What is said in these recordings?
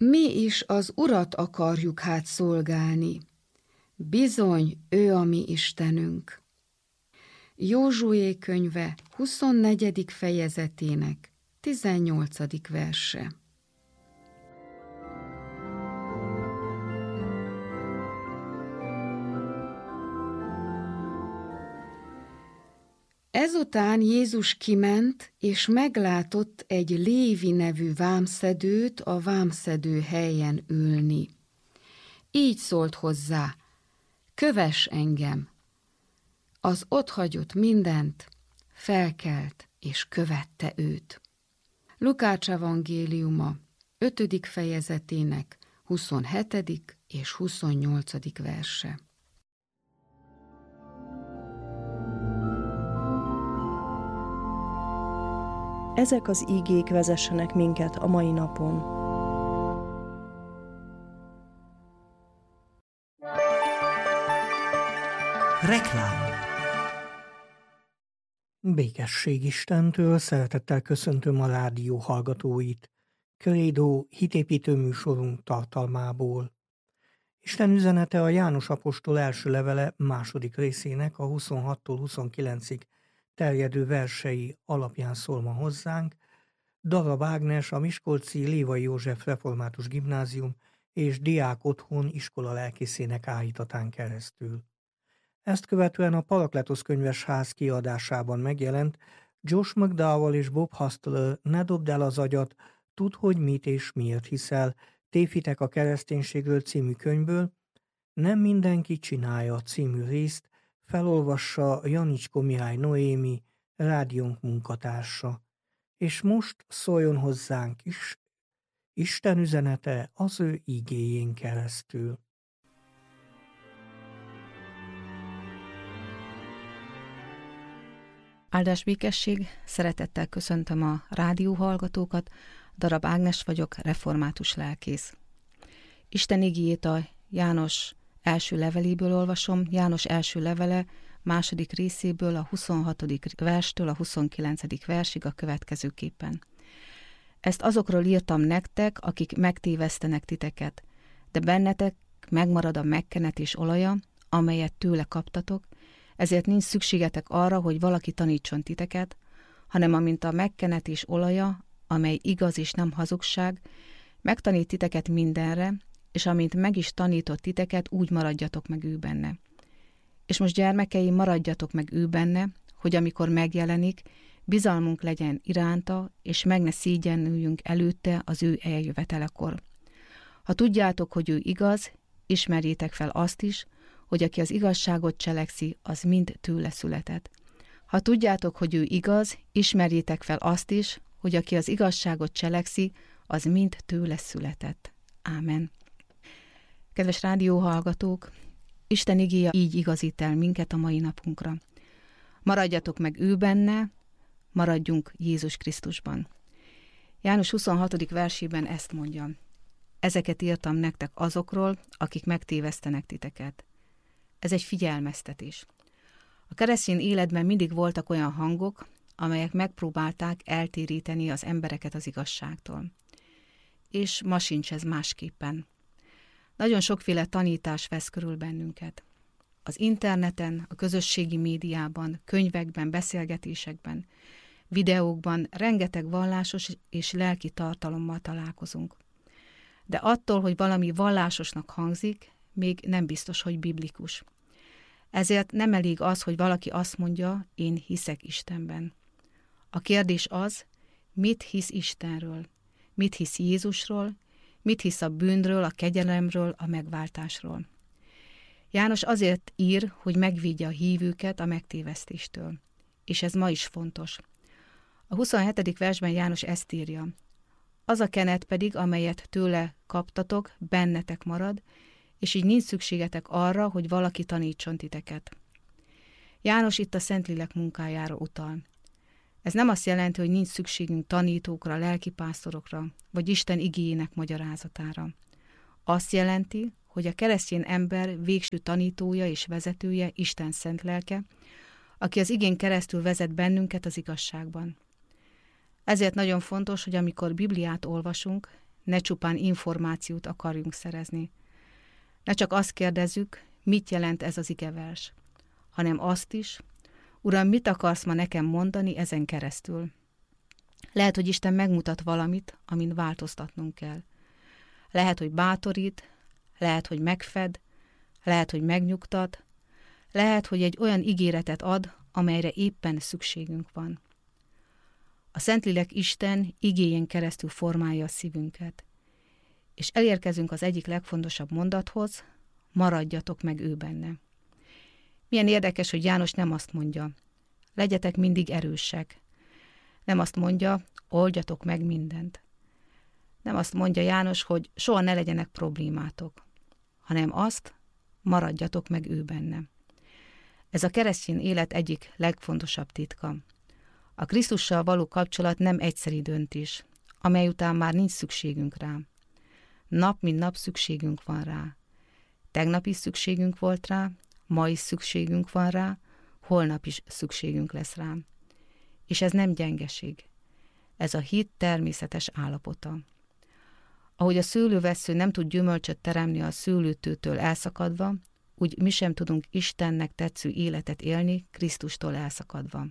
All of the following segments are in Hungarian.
Mi is az Urat akarjuk hát szolgálni. Bizony, ő a mi Istenünk. Józsué könyve 24. fejezetének 18. verse. Ezután Jézus kiment, és meglátott egy Lévi nevű vámszedőt a vámszedő helyen ülni. Így szólt hozzá: kövess engem! Az otthagyott mindent, felkelt és követte őt. Lukács evangéliuma 5. fejezetének 27. és 28. verse. Ezek az ígék vezessenek minket a mai napon. Reklám. Békesség Istentől, szeretettel köszöntöm a rádió hallgatóit. Credo hitépítő műsorunk tartalmából. Isten üzenete a János apostol első levele második részének a 26-tól 29-ig terjedő versei alapján szól ma hozzánk. Darab Ágnes, a miskolci Lévai József Református Gimnázium és Diák Otthon iskola lelkészének áhítatán keresztül. Ezt követően a Parakletosz könyvesház kiadásában megjelent Josh McDowell és Bob Hustler Ne dobd el az agyat, tudd, hogy mit és miért hiszel, Tévhitek a kereszténységről című könyvből Nem mindenki csinálja című részt felolvassa Janicskó Mihály Noémi, rádiónk munkatársa. És most szóljon hozzánk is Isten üzenete az ő igéjén keresztül. Áldás békesség, szeretettel köszöntöm a rádió hallgatókat, Darab Ágnes vagyok, református lelkész. Isten igéjét a János első leveléből olvasom, János első levele második részéből a 26. verstől a 29. versig a következőképpen. Ezt azokról írtam nektek, akik megtévesztenek titeket, de bennetek megmarad a megkenetés olaja, amelyet tőle kaptatok, ezért nincs szükségetek arra, hogy valaki tanítson titeket, hanem amint a megkenetés olaja, amely igaz és nem hazugság, megtanít titeket mindenre, és amint meg is tanított titeket, úgy maradjatok meg ő benne. És most gyermekeim, maradjatok meg ő benne, hogy amikor megjelenik, bizalmunk legyen iránta, és meg ne szégyenüljünk előtte az ő eljövetelekor. Ha tudjátok, hogy ő igaz, ismerjétek fel azt is, hogy aki az igazságot cselekszi, az mind tőle született. Ha tudjátok, hogy ő igaz, ismerjétek fel azt is, hogy aki az igazságot cselekszi, az mind tőle született. Ámen. Kedves rádióhallgatók, Isten igéje így igazít el minket a mai napunkra. Maradjatok meg ő benne, maradjunk Jézus Krisztusban. János 26. versében ezt mondja: ezeket írtam nektek azokról, akik megtévesztenek titeket. Ez egy figyelmeztetés. A keresztény életben mindig voltak olyan hangok, amelyek megpróbálták eltéríteni az embereket az igazságtól. És ma sincs ez másképpen. Nagyon sokféle tanítás vesz körül bennünket. Az interneten, a közösségi médiában, könyvekben, beszélgetésekben, videókban rengeteg vallásos és lelki tartalommal találkozunk. De attól, hogy valami vallásosnak hangzik, még nem biztos, hogy biblikus. Ezért nem elég az, hogy valaki azt mondja, én hiszek Istenben. A kérdés az, mit hisz Istenről, mit hisz Jézusról, mit hisz a bűnről, a kegyelemről, a megváltásról. János azért ír, hogy megvédje a hívőket a megtévesztéstől. És ez ma is fontos. A 27. versben János ezt írja: az a kenet pedig, amelyet tőle kaptatok, bennetek marad, és így nincs szükségetek arra, hogy valaki tanítson titeket. János itt a Szentlélek munkájára utal. Ez nem azt jelenti, hogy nincs szükségünk tanítókra, lelkipásztorokra, vagy Isten igéjének magyarázatára. Azt jelenti, hogy a keresztény ember végső tanítója és vezetője Isten szent lelke, aki az igén keresztül vezet bennünket az igazságban. Ezért nagyon fontos, hogy amikor Bibliát olvasunk, ne csupán információt akarjunk szerezni. Ne csak azt kérdezzük, mit jelent ez az igevers, hanem azt is, Uram, mit akarsz ma nekem mondani ezen keresztül? Lehet, hogy Isten megmutat valamit, amin változtatnunk kell. Lehet, hogy bátorít, lehet, hogy megfed, lehet, hogy megnyugtat, lehet, hogy egy olyan ígéretet ad, amelyre éppen szükségünk van. A Szentlélek Isten igéjén keresztül formálja a szívünket. És elérkezünk az egyik legfontosabb mondathoz, maradjatok meg ő benne. Milyen érdekes, hogy János nem azt mondja, legyetek mindig erősek. Nem azt mondja, oldjatok meg mindent. Nem azt mondja János, hogy soha ne legyenek problémátok, hanem azt, maradjatok meg ő benne. Ez a keresztény élet egyik legfontosabb titka. A Krisztussal való kapcsolat nem egyszeri döntés, amely után már nincs szükségünk rá. Nap mint nap szükségünk van rá. Tegnap is szükségünk volt rá, ma is szükségünk van rá, holnap is szükségünk lesz rá. És ez nem gyengeség. Ez a hit természetes állapota. Ahogy a szőlővessző nem tud gyümölcsöt teremni a szőlőtőtől elszakadva, úgy mi sem tudunk Istennek tetsző életet élni Krisztustól elszakadva.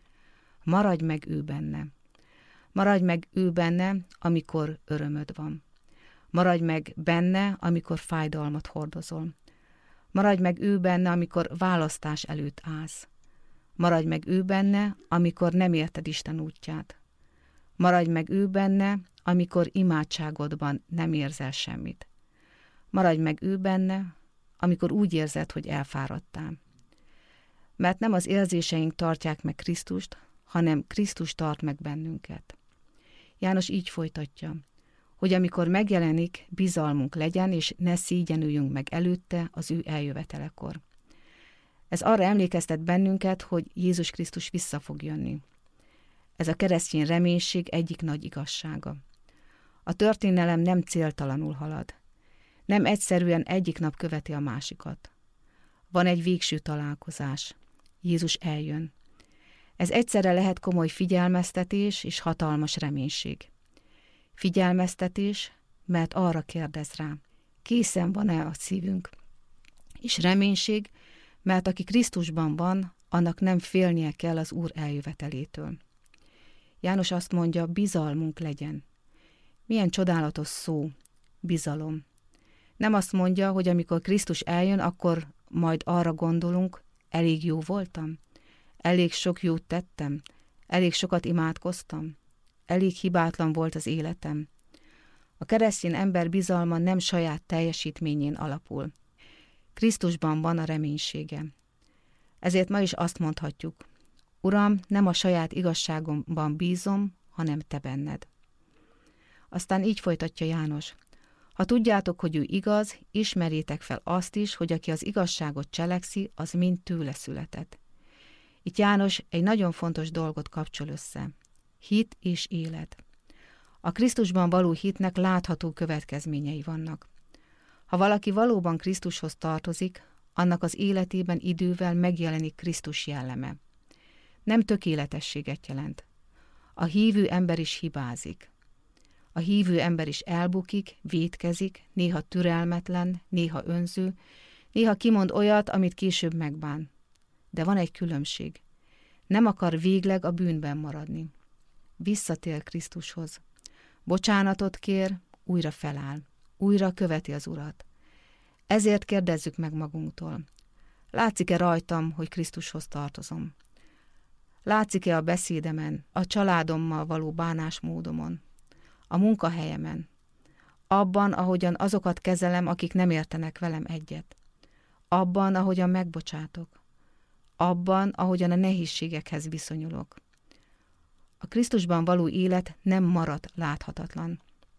Maradj meg ő benne. Maradj meg ő benne, amikor örömöd van. Maradj meg benne, amikor fájdalmat hordozol. Maradj meg ő benne, amikor választás előtt állsz. Maradj meg ő benne, amikor nem érted Isten útját. Maradj meg ő benne, amikor imádságodban nem érzel semmit. Maradj meg ő benne, amikor úgy érzed, hogy elfáradtál. Mert nem az érzéseink tartják meg Krisztust, hanem Krisztus tart meg bennünket. János így folytatja, hogy amikor megjelenik, bizalmunk legyen, és ne szégyenüljünk meg előtte az ő eljövetelekor. Ez arra emlékeztet bennünket, hogy Jézus Krisztus vissza fog jönni. Ez a keresztény reménység egyik nagy igazsága. A történelem nem céltalanul halad. Nem egyszerűen egyik nap követi a másikat. Van egy végső találkozás. Jézus eljön. Ez egyszerre lehet komoly figyelmeztetés és hatalmas reménység. Figyelmeztetés, mert arra kérdez rá, készen van-e a szívünk? És reménység, mert aki Krisztusban van, annak nem félnie kell az Úr eljövetelétől. János azt mondja, bizalmunk legyen. Milyen csodálatos szó, bizalom. Nem azt mondja, hogy amikor Krisztus eljön, akkor majd arra gondolunk, elég jó voltam, elég sok jót tettem, elég sokat imádkoztam, elég hibátlan volt az életem. A keresztény ember bizalma nem saját teljesítményén alapul. Krisztusban van a reménysége. Ezért ma is azt mondhatjuk, Uram, nem a saját igazságomban bízom, hanem te benned. Aztán így folytatja János. Ha tudjátok, hogy ő igaz, ismerjétek fel azt is, hogy aki az igazságot cselekszi, az mind tőle született. Itt János egy nagyon fontos dolgot kapcsol össze. Hit és élet. A Krisztusban való hitnek látható következményei vannak. Ha valaki valóban Krisztushoz tartozik, annak az életében idővel megjelenik Krisztus jelleme. Nem tökéletességet jelent. A hívő ember is hibázik. A hívő ember is elbukik, vétkezik, néha türelmetlen, néha önző, néha kimond olyat, amit később megbán. De van egy különbség. Nem akar végleg a bűnben maradni. Visszatér Krisztushoz. Bocsánatot kér, újra feláll. Újra követi az Urat. Ezért kérdezzük meg magunktól. Látszik-e rajtam, hogy Krisztushoz tartozom? Látszik-e a beszédemen, a családommal való bánásmódomon, a munkahelyemen, abban, ahogyan azokat kezelem, akik nem értenek velem egyet, abban, ahogyan megbocsátok, abban, ahogyan a nehézségekhez viszonyulok. A Krisztusban való élet nem marad láthatatlan.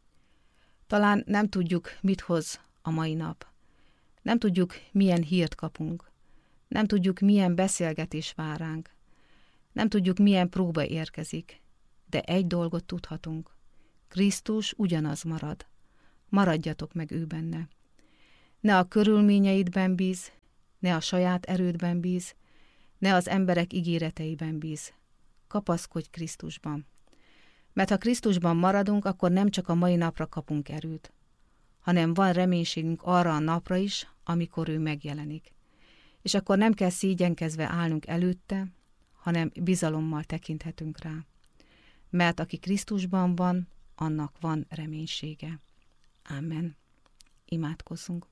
Talán nem tudjuk, mit hoz a mai nap. Nem tudjuk, milyen hírt kapunk. Nem tudjuk, milyen beszélgetés vár ránk. Nem tudjuk, milyen próba érkezik. De egy dolgot tudhatunk. Krisztus ugyanaz marad. Maradjatok meg ő benne. Ne a körülményeidben bíz, ne a saját erődben bíz, ne az emberek ígéreteiben bíz. Kapaszkodj Krisztusban. Mert ha Krisztusban maradunk, akkor nem csak a mai napra kapunk erőt, hanem van reménységünk arra a napra is, amikor ő megjelenik. És akkor nem kell szégyenkezve állnunk előtte, hanem bizalommal tekinthetünk rá. Mert aki Krisztusban van, annak van reménysége. Ámen. Imádkozzunk.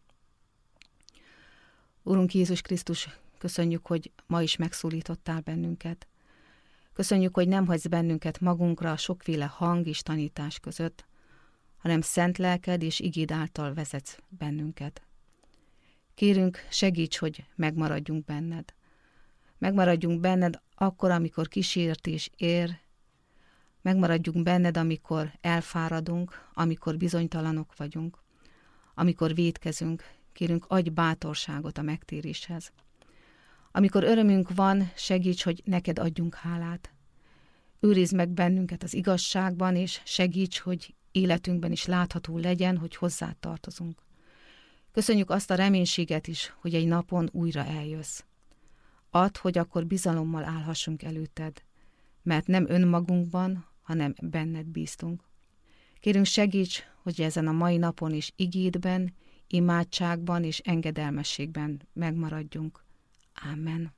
Urunk Jézus Krisztus, köszönjük, hogy ma is megszólítottál bennünket. Köszönjük, hogy nem hagysz bennünket magunkra a sokféle hang és tanítás között, hanem szent lelked és igéd által vezetsz bennünket. Kérünk, segíts, hogy megmaradjunk benned. Megmaradjunk benned akkor, amikor kísértés ér, megmaradjunk benned, amikor elfáradunk, amikor bizonytalanok vagyunk, amikor vétkezünk. Kérünk, adj bátorságot a megtéréshez. Amikor örömünk van, segíts, hogy neked adjunk hálát. Őrizd meg bennünket az igazságban, és segíts, hogy életünkben is látható legyen, hogy hozzád tartozunk. Köszönjük azt a reménységet is, hogy egy napon újra eljössz. Add, hogy akkor bizalommal állhassunk előtted, mert nem önmagunkban, hanem benned bíztunk. Kérünk, segíts, hogy ezen a mai napon is igédben, imádságban és engedelmességben megmaradjunk. Ámen.